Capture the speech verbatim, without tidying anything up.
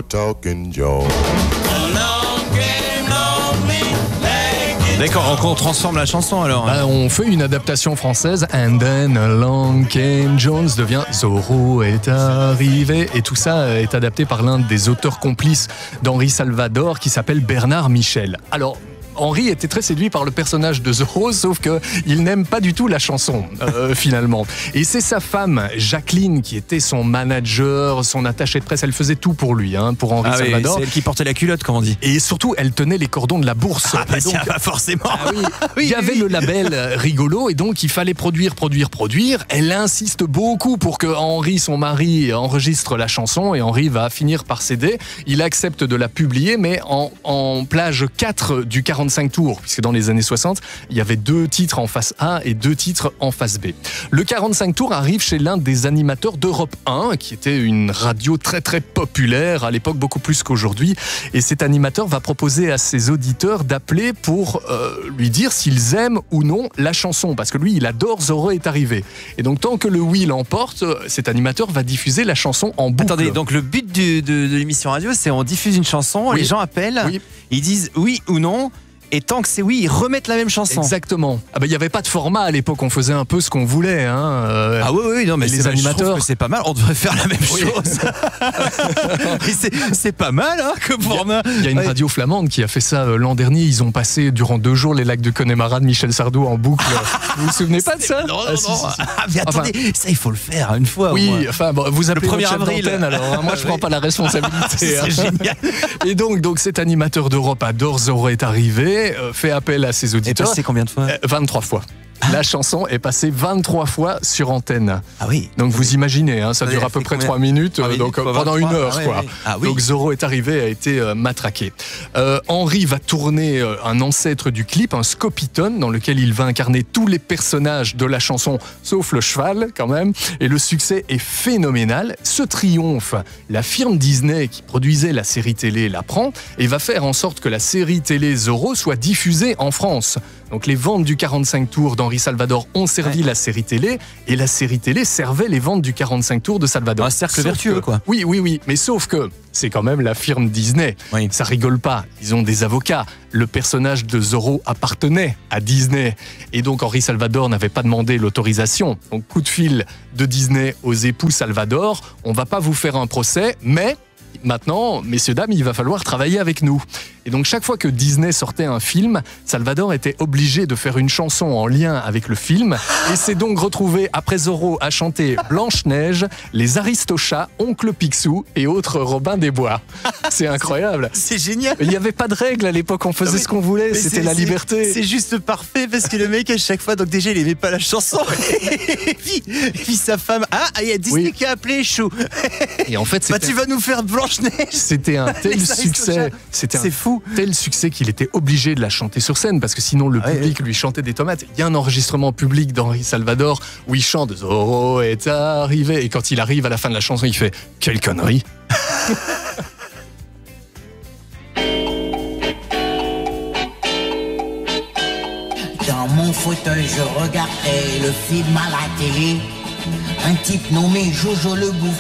Talking Joe. D'accord, on transforme la chanson alors. Bah, on fait une adaptation française. And then along came Jones devient Zorro est arrivé. Et tout ça est adapté par l'un des auteurs complices d'Henri Salvador qui s'appelle Bernard Michel. Alors, Henri était très séduit par le personnage de Zorro, sauf qu'il n'aime pas du tout la chanson, euh, finalement. Et c'est sa femme, Jacqueline, qui était son manager, son attachée de presse. Elle faisait tout pour lui, hein, pour Henri ah Salvador. Oui, c'est elle qui portait la culotte, comme on dit. Et surtout, elle tenait les cordons de la bourse. Ah bah et donc, tiens, pas forcément. Ah oui, oui, il y avait oui. le label rigolo, et donc il fallait produire, produire, produire. Elle insiste beaucoup pour que Henri, son mari, enregistre la chanson, et Henri va finir par céder. Il accepte de la publier, mais en, en plage quatre du quarante-cinq tours, puisque dans les années soixante, il y avait deux titres en face A et deux titres en face B. Le quarante-cinq tours arrive chez l'un des animateurs d'Europe un, qui était une radio très très populaire, à l'époque beaucoup plus qu'aujourd'hui, et cet animateur va proposer à ses auditeurs d'appeler pour euh, lui dire s'ils aiment ou non la chanson, parce que lui, il adore Zorro est arrivé. Et donc, tant que le oui l'emporte, cet animateur va diffuser la chanson en boucle. Attendez, donc le but du, de, de l'émission radio, c'est on diffuse une chanson, Oui. les gens appellent, Oui. ils disent oui ou non, et tant que c'est oui, ils remettent la même chanson. Exactement. Ah ben, il n'y avait pas de format à l'époque, on faisait un peu ce qu'on voulait. Hein. Euh, Ah oui, oui, non, mais les c'est, animateurs- je trouve que c'est pas mal, on devrait faire la même Oui. chose. Et c'est, c'est pas mal, hein, comme format. Il y a une Ouais. radio flamande qui a fait ça euh, l'an dernier. Ils ont passé durant deux jours les lacs de Connemara de Michel Sardou en boucle. Vous vous souvenez pas de ça? Non, non, Ah, si, non. si, si. Ah, mais attendez, ça, il faut le faire une fois. au Oui, moins. enfin, bon, vous appelez premier votre chef avril. d'antenne, alors hein, moi je prends Oui. pas la responsabilité. C'est hein. génial. Et donc, donc cet animateur d'Europe adore Zorro est arrivé, euh, fait appel à ses Et auditeurs. passé combien de fois? Euh, vingt-trois fois. La chanson est passée vingt-trois fois sur antenne. Ah oui. Donc vous imaginez, hein, ça Ça dure a à peu fait près combien trois minutes, Trois euh, minutes donc euh, fois pendant une vingt-trois. heure. Ah ouais, quoi. ouais. Ah oui. Donc Zorro est arrivé, a été euh, matraqué. Euh, Henri va tourner euh, un ancêtre du clip, un Scopitone, dans lequel il va incarner tous les personnages de la chanson, sauf le cheval quand même. Et le succès est phénoménal. Ce triomphe, la firme Disney qui produisait la série télé l'apprend et va faire en sorte que la série télé Zorro soit diffusée en France. Donc les ventes du quarante-cinq tours d'Henri Salvador ont servi Ouais. la série télé, et la série télé servait les ventes du quarante-cinq tours de Salvador. Un cercle Sauf vertueux, que- quoi. Oui, oui, oui, mais sauf que c'est quand même la firme Disney. Oui. Ça rigole pas, ils ont des avocats. Le personnage de Zorro appartenait à Disney. Et donc Henri Salvador n'avait pas demandé l'autorisation. Donc coup de fil de Disney aux époux Salvador, on va pas vous faire un procès, mais maintenant, messieurs, dames, il va falloir travailler avec nous. Et donc chaque fois que Disney sortait un film, Salvador était obligé de faire une chanson en lien avec le film, et s'est donc retrouvé après Zorro à chanter Blanche-Neige, les Aristochats, Oncle Picsou et autres Robin des Bois. C'est incroyable. C'est génial. Il n'y avait pas de règles à l'époque, on faisait Non, mais- ce qu'on voulait, Mais c'était c'est- la c'est- liberté. C'est juste parfait parce que le mec à chaque fois, donc déjà il aimait pas la chanson. et, puis, et puis sa femme, ah il y a Disney Oui. qui a appelé Chou. Et en fait, Bah c'était tu vas nous faire Blanche-Neige. c'était un tel Les succès, Aristochats. c'était un C'est fou. tel succès qu'il était obligé de la chanter sur scène, parce que sinon le Ah ouais, public lui chantait des tomates. Il y a un enregistrement public d'Henri Salvador où il chante Zorro est arrivé, et quand il arrive à la fin de la chanson, il fait quelle connerie. Dans mon fauteuil, je regardais le film à la télé. Un type nommé Jojo le Bouffon